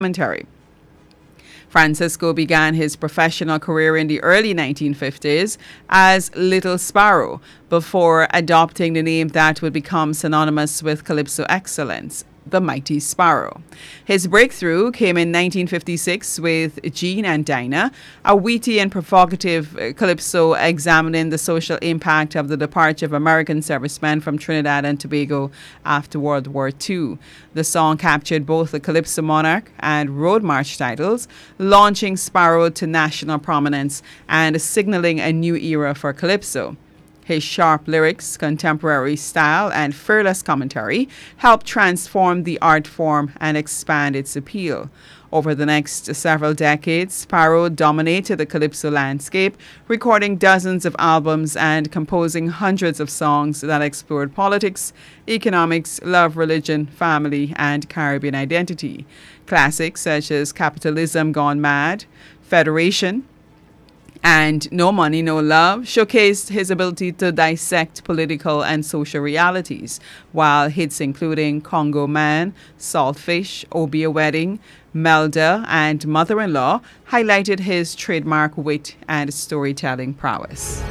commentary. Francisco began his professional career in the early 1950s as Little Sparrow before adopting the name that would become synonymous with calypso excellence, the Mighty Sparrow. His breakthrough came in 1956 with Jean and Dinah, a witty and provocative calypso examining the social impact of the departure of American servicemen from Trinidad and Tobago after World War II. The song captured both the Calypso Monarch and Road March titles, launching Sparrow to national prominence and signaling a new era for calypso. His sharp lyrics, contemporary style, and fearless commentary helped transform the art form and expand its appeal. Over the next several decades, Sparrow dominated the calypso landscape, recording dozens of albums and composing hundreds of songs that explored politics, economics, love, religion, family, and Caribbean identity. Classics such as Capitalism Gone Mad, Federation, and No Money, No Love showcased his ability to dissect political and social realities, while hits including Congo Man, Saltfish, Obia Wedding, Melda, and Mother-in-Law highlighted his trademark wit and storytelling prowess.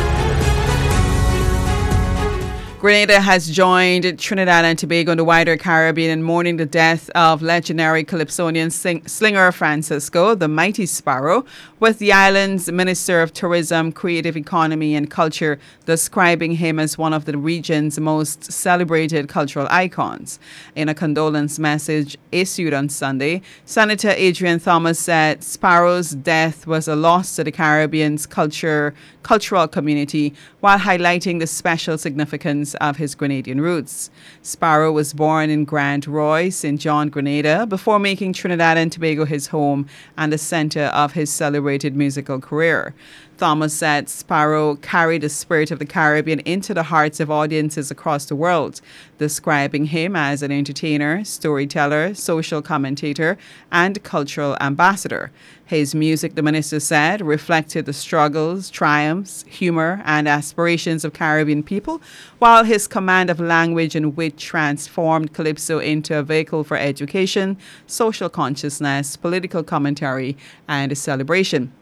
Grenada has joined Trinidad and Tobago and the wider Caribbean in mourning the death of legendary Calypsonian slinger Francisco, the Mighty Sparrow, with the island's Minister of Tourism, Creative Economy and Culture describing him as one of the region's most celebrated cultural icons. In a condolence message issued on Sunday, Senator Adrian Thomas said Sparrow's death was a loss to the Caribbean's cultural community, while highlighting the special significance of his Grenadian roots. Sparrow was born in Grand Roy, St. John, Grenada, before making Trinidad and Tobago his home and the center of his celebrated musical career. Thomas said Sparrow carried the spirit of the Caribbean into the hearts of audiences across the world, describing him as an entertainer, storyteller, social commentator, and cultural ambassador. His music, the minister said, reflected the struggles, triumphs, humor, and aspirations of Caribbean people, while his command of language and wit transformed calypso into a vehicle for education, social consciousness, political commentary, and celebration.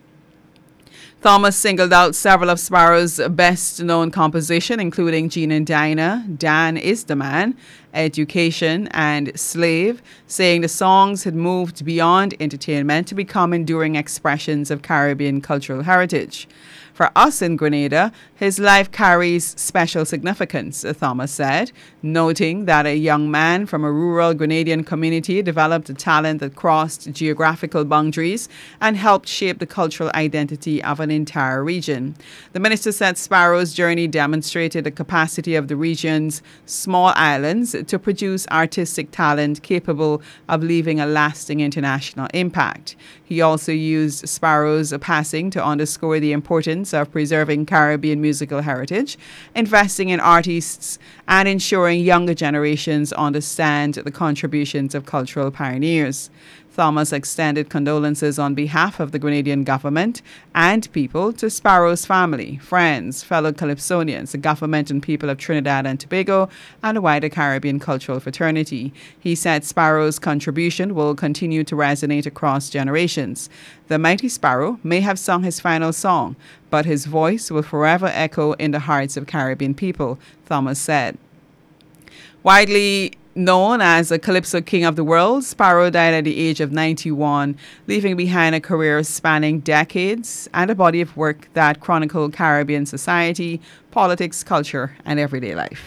Thomas singled out several of Sparrow's best-known compositions, including Jean and Dinah, Dan is the Man, Education, and Slave, saying the songs had moved beyond entertainment to become enduring expressions of Caribbean cultural heritage. For us in Grenada, his life carries special significance, Thomas said, noting that a young man from a rural Grenadian community developed a talent that crossed geographical boundaries and helped shape the cultural identity of an entire region. The minister said Sparrow's journey demonstrated the capacity of the region's small islands to produce artistic talent capable of leaving a lasting international impact. He also used Sparrow's passing to underscore the importance of preserving Caribbean musical heritage, investing in artists, and ensuring younger generations understand the contributions of cultural pioneers. Thomas extended condolences on behalf of the Grenadian government and people to Sparrow's family, friends, fellow Calypsonians, the government and people of Trinidad and Tobago, and the wider Caribbean cultural fraternity. He said Sparrow's contribution will continue to resonate across generations. The Mighty Sparrow may have sung his final song, but his voice will forever echo in the hearts of Caribbean people, Thomas said. Widely known as the Calypso King of the World, Sparrow died at the age of 91, leaving behind a career spanning decades and a body of work that chronicled Caribbean society, politics, culture, and everyday life.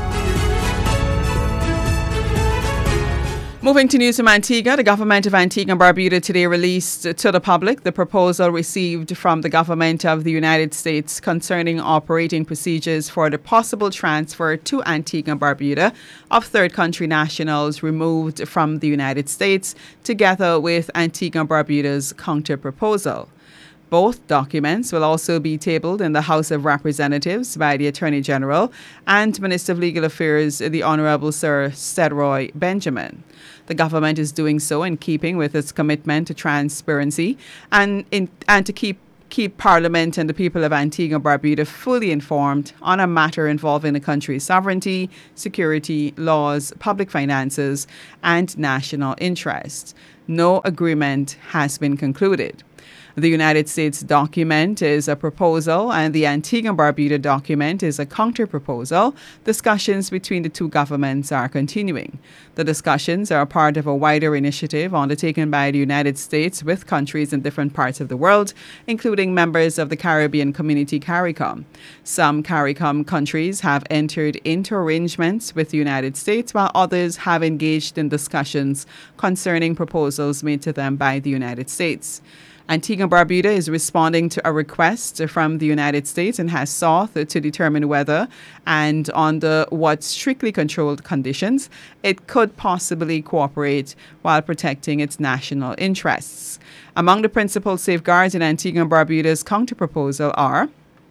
Moving to news from Antigua, the government of Antigua and Barbuda today released to the public the proposal received from the government of the United States concerning operating procedures for the possible transfer to Antigua and Barbuda of third country nationals removed from the United States, together with Antigua and Barbuda's counter proposal. Both documents will also be tabled in the House of Representatives by the Attorney General and Minister of Legal Affairs, the Honorable Sir Sedroy Benjamin. The government is doing so in keeping with its commitment to transparency and to keep keep Parliament and the people of Antigua and Barbuda fully informed on a matter involving the country's sovereignty, security, laws, public finances, and national interests. No agreement has been concluded. The United States document is a proposal and the Antigua and Barbuda document is a counter-proposal. Discussions between the two governments are continuing. The discussions are part of a wider initiative undertaken by the United States with countries in different parts of the world, including members of the Caribbean Community CARICOM. Some CARICOM countries have entered into arrangements with the United States, while others have engaged in discussions concerning proposals made to them by the United States. Antigua and Barbuda is responding to a request from the United States and has sought to determine whether and under what strictly controlled conditions it could possibly cooperate while protecting its national interests. Among the principal safeguards in Antigua and Barbuda's counterproposal are: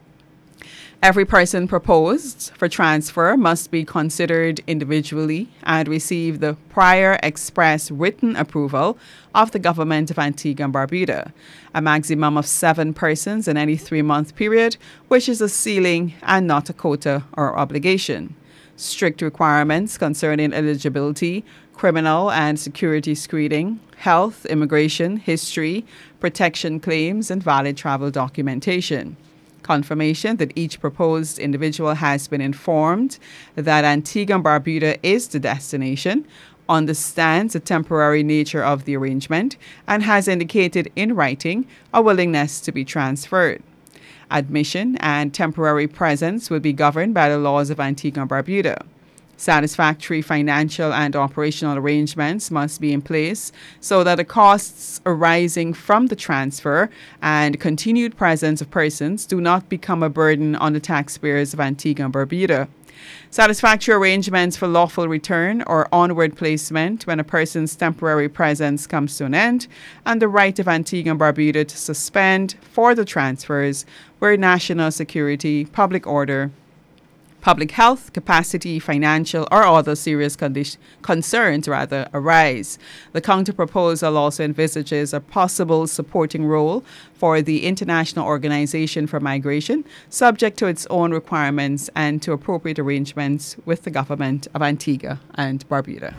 every person proposed for transfer must be considered individually and receive the prior express written approval of the government of Antigua and Barbuda. A maximum of 7 persons in any 3-month period, which is a ceiling and not a quota or obligation. Strict requirements concerning eligibility, criminal and security screening, health, immigration, history, protection claims, and valid travel documentation. Confirmation that each proposed individual has been informed that Antigua and Barbuda is the destination, understands the temporary nature of the arrangement, and has indicated in writing a willingness to be transferred. Admission and temporary presence will be governed by the laws of Antigua and Barbuda. Satisfactory financial and operational arrangements must be in place so that the costs arising from the transfer and continued presence of persons do not become a burden on the taxpayers of Antigua and Barbuda. Satisfactory arrangements for lawful return or onward placement when a person's temporary presence comes to an end, and the right of Antigua and Barbuda to suspend for the transfers where national security, public order, public health, capacity, financial, or other serious concerns arise. The counterproposal also envisages a possible supporting role for the International Organization for Migration, subject to its own requirements and to appropriate arrangements with the government of Antigua and Barbuda.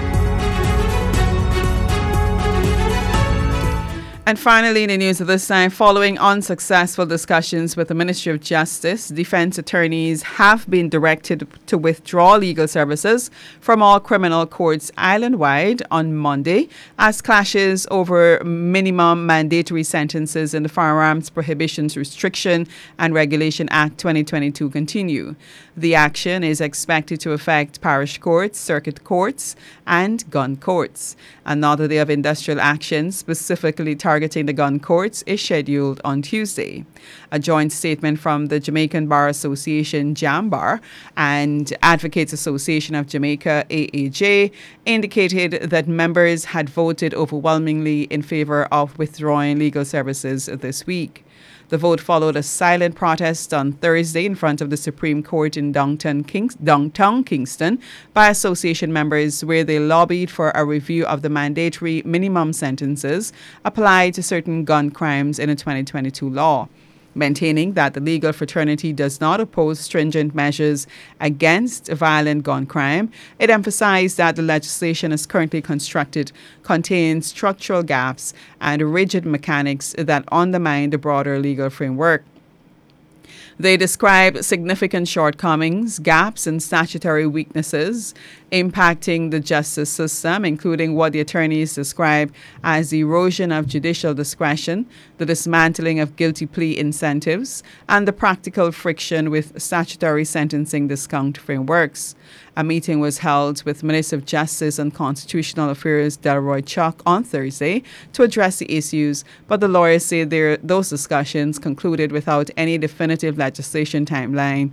And finally, in the news of this time, following unsuccessful discussions with the Ministry of Justice, defense attorneys have been directed to withdraw legal services from all criminal courts island-wide on Monday as clashes over minimum mandatory sentences in the Firearms Prohibitions Restriction and Regulation Act 2022 continue. The action is expected to affect parish courts, circuit courts, and gun courts. Another day of industrial action specifically targeting the gun courts is scheduled on Tuesday. A joint statement from the Jamaican Bar Association, JAMBAR, and Advocates Association of Jamaica, AAJ, indicated that members had voted overwhelmingly in favor of withdrawing legal services this week. The vote followed a silent protest on Thursday in front of the Supreme Court in downtown Kingston by association members, where they lobbied for a review of the mandatory minimum sentences applied to certain gun crimes in a 2022 law. Maintaining that the legal fraternity does not oppose stringent measures against violent gun crime, it emphasized that the legislation as currently constructed contains structural gaps and rigid mechanics that undermine the broader legal framework. They describe significant shortcomings, gaps, and statutory weaknesses impacting the justice system, including what the attorneys describe as the erosion of judicial discretion, the dismantling of guilty plea incentives, and the practical friction with statutory sentencing discount frameworks. A meeting was held with Minister of Justice and Constitutional Affairs Delroy Chuck on Thursday to address the issues, but the lawyers say those discussions concluded without any definitive legislative timeline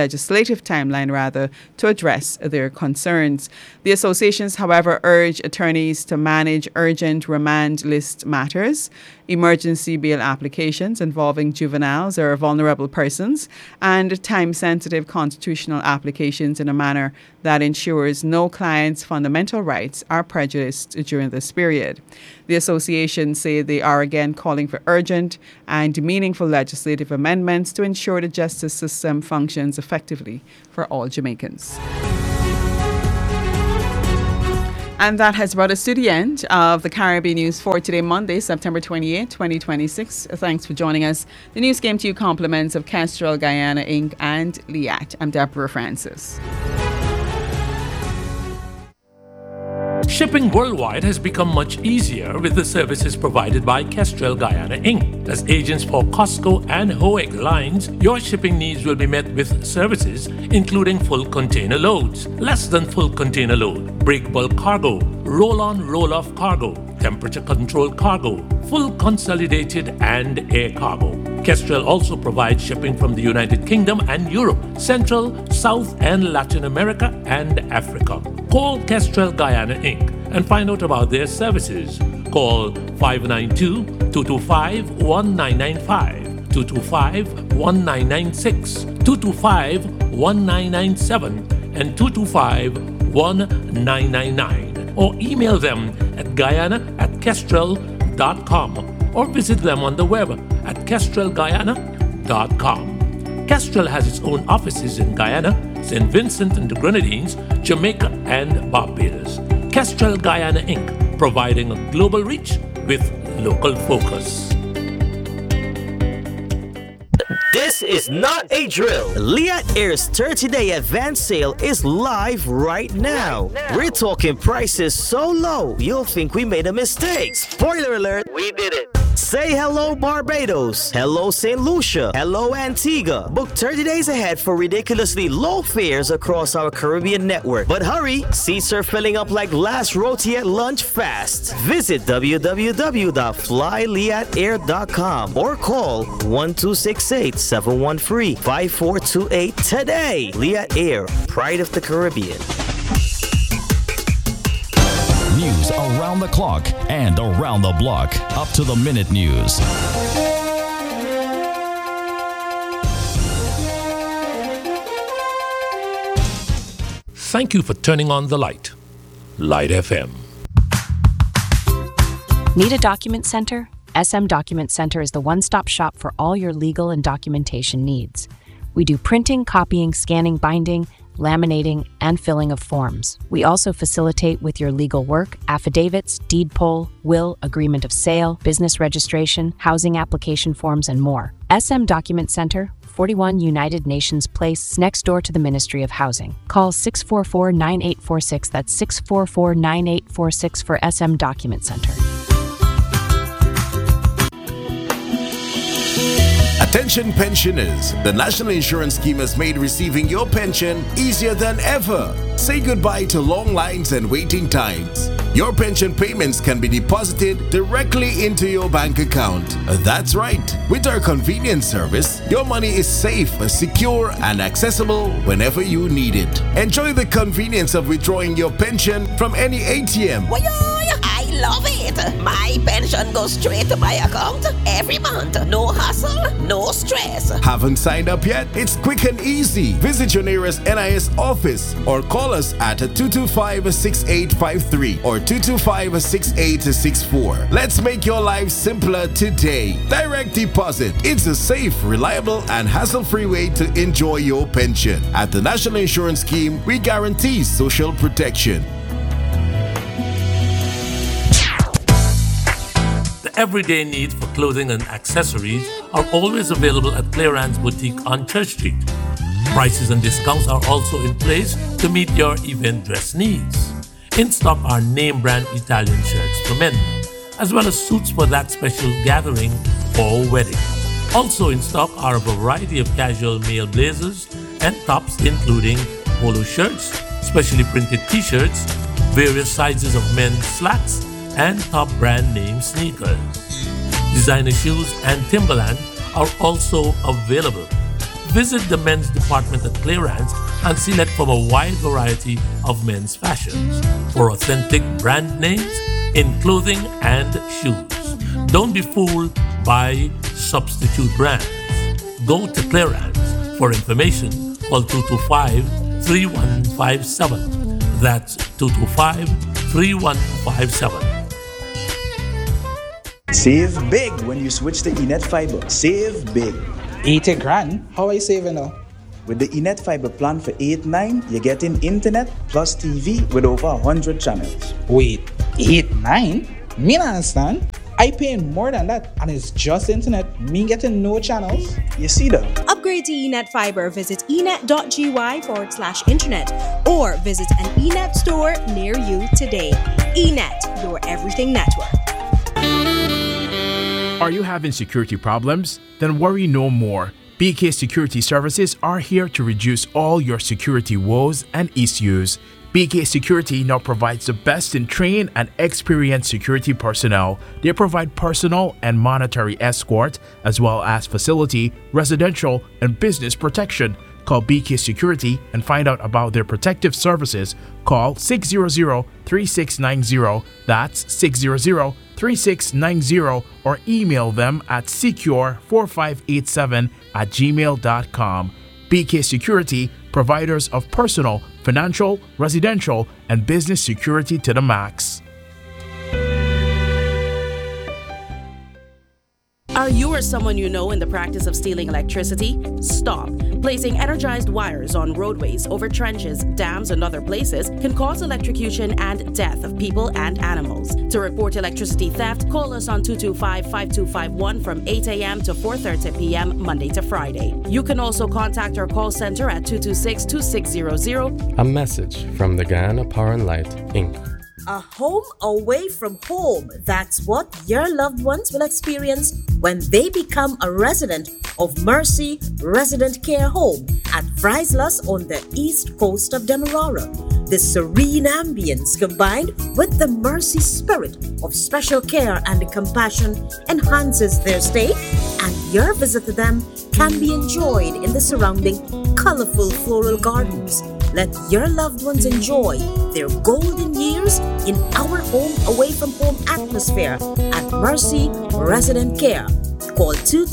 to address their concerns. The associations, however, urge attorneys to manage urgent remand list matters emergency bail applications involving juveniles or vulnerable persons, and time-sensitive constitutional applications in a manner that ensures no client's fundamental rights are prejudiced during this period. The association say they are again calling for urgent and meaningful legislative amendments to ensure the justice system functions effectively for all Jamaicans. And that has brought us to the end of the Caribbean News for today, Monday, September 28, 2026. Thanks for joining us. The news came to you compliments of Kestrel Guyana Inc. and Liat. I'm Deborah Francis. Shipping worldwide has become much easier with the services provided by Kestrel Guyana Inc. As agents for COSCO and HOEG lines, your shipping needs will be met with services including full container loads, less than full container load, break bulk cargo, roll-on roll-off cargo, temperature-controlled cargo, full consolidated and air cargo. Kestrel also provides shipping from the United Kingdom and Europe, Central, South and Latin America and Africa. Call Kestrel Guyana Inc. and find out about their services. Call 592-225-1995, 225-1996, 225-1997 and 225-1999, or email them at guyana@kestrel.com or visit them on the web at kestrelguyana.com. Kestrel has its own offices in Guyana, St. Vincent and the Grenadines, Jamaica and Barbados. Kestrel Guyana Inc., providing a global reach with local focus. This is not a drill. Liat Air's 30-day advance sale is live right now. We're talking prices so low, you'll think we made a mistake. Spoiler alert, we did it. Say hello Barbados, hello St. Lucia, hello Antigua. Book 30 days ahead for ridiculously low fares across our Caribbean network. But hurry, seats are filling up like last roti at lunch fast. Visit www.flyliatair.com or call 1268-713-5428 today. Liat Air, pride of the Caribbean. News around the clock and around the block. Up to the minute news. Thank you for turning on the light. Light FM. Need a document center? SM Document Center is the one-stop shop for all your legal and documentation needs. We do printing, copying, scanning, binding, laminating, and filling of forms. We also facilitate with your legal work, affidavits, deed poll, will, agreement of sale, business registration, housing application forms, and more. SM Document Center, 41 United Nations Place, next door to the Ministry of Housing. Call 644-9846, that's 644-9846 for SM Document Center. Attention pensioners, the National Insurance Scheme has made receiving your pension easier than ever. Say goodbye to long lines and waiting times. Your pension payments can be deposited directly into your bank account. That's right. With our convenience service, your money is safe, secure, and accessible whenever you need it. Enjoy the convenience of withdrawing your pension from any ATM. I love it. My pension goes straight to my account every month. No hassle, no stress. Haven't signed up yet? It's quick and easy. Visit your nearest NIS office or call us at 225-6853 or 225-6864. Let's make your life simpler today. Direct deposit. It's a safe, reliable, and hassle-free way to enjoy your pension. At the National Insurance Scheme, we guarantee social protection. Everyday needs for clothing and accessories are always available at Clearance Boutique on Church Street. Prices and discounts are also in place to meet your event dress needs. In stock are name brand Italian shirts for men, as well as suits for that special gathering or wedding. Also in stock are a variety of casual male blazers and tops including polo shirts, specially printed t-shirts, various sizes of men's slacks, and top brand name sneakers. Designer shoes and Timberland are also available. Visit the men's department at Clearance and select from a wide variety of men's fashions for authentic brand names in clothing and shoes. Don't be fooled by substitute brands. Go to Clearance. For information, call 225-3157. That's 225-3157. Save big when you switch to Enet Fiber. Save big. 80 grand? How are you saving now? With the Enet Fiber plan for 8-9, you're getting internet plus TV with over 100 channels. Wait, 8-9? Me not understand. I paying more than that, and it's just internet. Me getting no channels. You see that? Upgrade to Enet Fiber. Visit enet.gy/internet or visit an Enet store near you today. Enet, your everything network. Are you having security problems? Then worry no more. BK Security Services are here to reduce all your security woes and issues. BK Security now provides the best in trained and experienced security personnel. They provide personal and monetary escort, as well as facility, residential, and business protection. Call BK Security and find out about their protective services. Call 600-3690, that's 600-3690, or email them at secure4587@gmail.com. BK Security, providers of personal, financial, residential, and business security to the max. Are you or someone you know in the practice of stealing electricity? Stop. Placing energized wires on roadways, over trenches, dams, and other places can cause electrocution and death of people and animals. To report electricity theft, call us on 225-5251 from 8 a.m. to 4:30 p.m. Monday to Friday. You can also contact our call center at 226-2600. A message from the Guyana Power and Light, Inc. A home away from home. That's what your loved ones will experience when they become a resident of Mercy Resident Care Home at Vryslus on the east coast of Demerara. The serene ambience combined with the mercy spirit of special care and compassion enhances their stay, and your visit to them can be enjoyed in the surrounding colorful floral gardens. Let your loved ones enjoy their golden years in our home away from home atmosphere at Mercy Resident Care. Call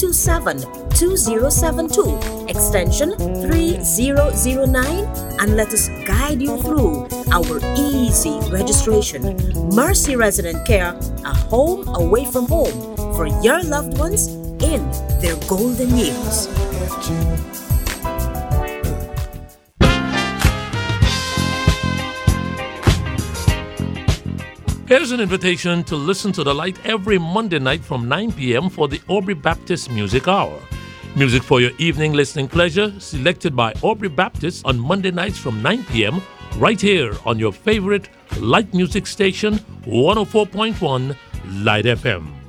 227-2072, extension 3009, and let us guide you through our easy registration. Mercy Resident Care, a home away from home for your loved ones in their golden years. Here's an invitation to listen to The Light every Monday night from 9 p.m. for the Aubrey Baptist Music Hour. Music for your evening listening pleasure, selected by Aubrey Baptist on Monday nights from 9 p.m. right here on your favorite light music station, 104.1 Light FM.